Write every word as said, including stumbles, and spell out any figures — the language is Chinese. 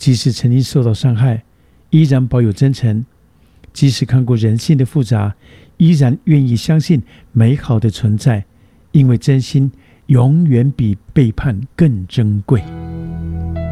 即使曾经受到伤害，依然保有真诚；即使看过人性的复杂，依然愿意相信美好的存在，因为真心永远比背叛更珍贵。